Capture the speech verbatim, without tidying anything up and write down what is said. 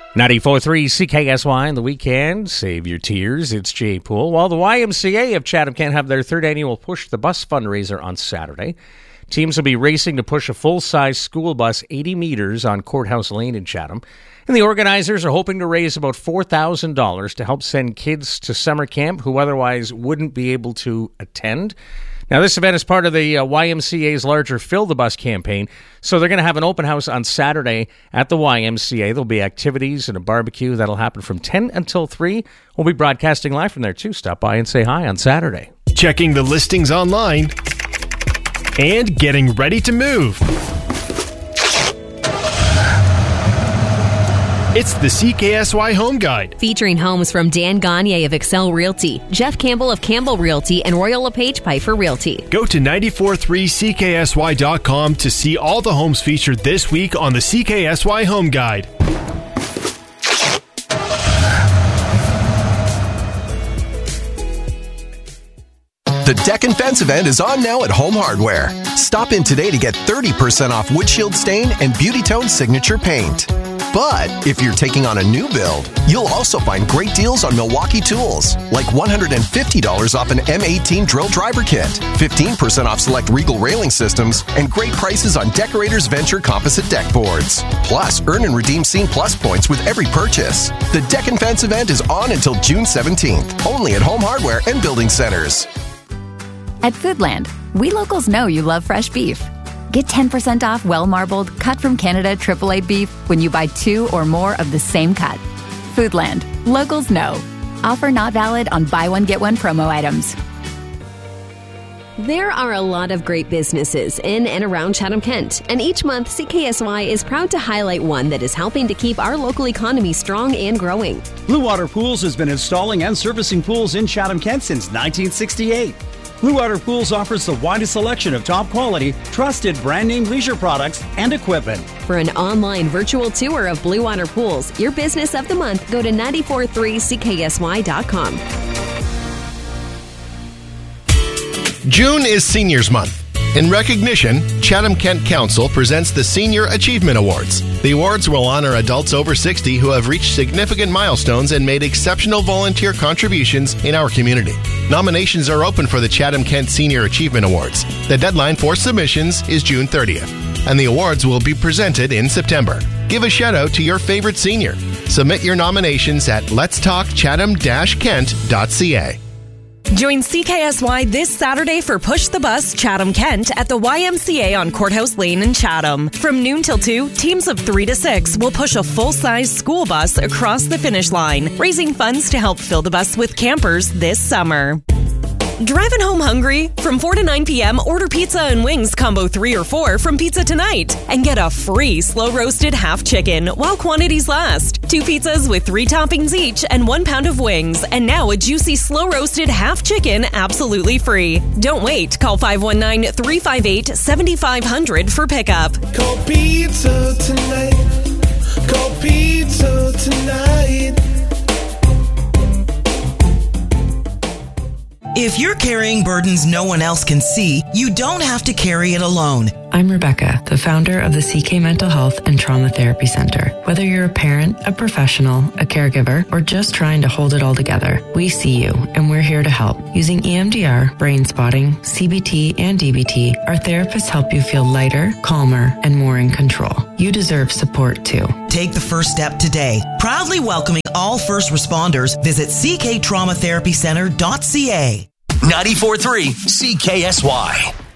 ninety-four point three C K S Y on the weekend. Save your tears. It's Jay Poole. While the Y M C A of Chatham-Kent have their third annual Push the Bus fundraiser on Saturday, teams will be racing to push a full-size school bus eighty meters on Courthouse Lane in Chatham. And the organizers are hoping to raise about four thousand dollars to help send kids to summer camp who otherwise wouldn't be able to attend. Now, this event is part of the uh, Y M C A's larger Fill the Bus campaign, so they're going to have an open house on Saturday at the Y M C A. There'll be activities and a barbecue that'll happen from ten until three. We'll be broadcasting live from there, too. Stop by and say hi on Saturday. Checking the listings online and getting ready to move. It's the C K S Y Home Guide. Featuring homes from Dan Gagne of Excel Realty, Jeff Campbell of Campbell Realty, and Royal LePage Piper Realty. Go to ninety-four point three C K S Y dot com to see all the homes featured this week on the C K S Y Home Guide. The Deck and Fence event is on now at Home Hardware. Stop in today to get thirty percent off windshield stain and Beauty Tone signature paint. But if you're taking on a new build, you'll also find great deals on Milwaukee tools, like one hundred fifty dollars off an M eighteen drill driver kit, fifteen percent off select Regal railing systems, and great prices on Decorators Venture composite deck boards. Plus, earn and redeem Scene Plus points with every purchase. The Deck and Fence event is on until June seventeenth, only at Home Hardware and Building Centers. At Foodland, we locals know you love fresh beef. Get ten percent off well-marbled, cut from Canada triple A beef when you buy two or more of the same cut. Foodland. Locals know. Offer not valid on buy one, get one promo items. There are a lot of great businesses in and around Chatham-Kent, and each month C K S Y is proud to highlight one that is helping to keep our local economy strong and growing. Blue Water Pools has been installing and servicing pools in Chatham-Kent since nineteen sixty-eight. Blue Water Pools offers the widest selection of top quality, trusted brand name leisure products and equipment. For an online virtual tour of Blue Water Pools, your business of the month, go to ninety-four point three C K S Y dot com. June is Seniors Month. In recognition, Chatham-Kent Council presents the Senior Achievement Awards. The awards will honor adults over sixty who have reached significant milestones and made exceptional volunteer contributions in our community. Nominations are open for the Chatham-Kent Senior Achievement Awards. The deadline for submissions is June thirtieth, and the awards will be presented in September. Give a shout-out to your favorite senior. Submit your nominations at lets talk chatham dash kent dot c a. Join C K S Y this Saturday for Push the Bus Chatham-Kent at the Y M C A on Courthouse Lane in Chatham. From noon till two, teams of three to six will push a full-size school bus across the finish line, raising funds to help fill the bus with campers this summer. Driving home hungry? From four to nine p.m., order pizza and wings combo three or four from Pizza Tonight and get a free slow-roasted half chicken while quantities last. Two pizzas with three toppings each and one pound of wings, and now a juicy slow-roasted half chicken absolutely free. Don't wait. Call five one nine, three five eight, seven five zero zero for pickup. Call Pizza Tonight. Call Pizza Tonight. If you're carrying burdens no one else can see, you don't have to carry it alone. I'm Rebecca, the founder of the C K Mental Health and Trauma Therapy Center. Whether you're a parent, a professional, a caregiver, or just trying to hold it all together, we see you, and we're here to help. Using E M D R, brain spotting, C B T, and D B T, our therapists help you feel lighter, calmer, and more in control. You deserve support, too. Take the first step today. Proudly welcoming all first responders, visit c k trauma therapy center dot c a. ninety-four point three C K S Y.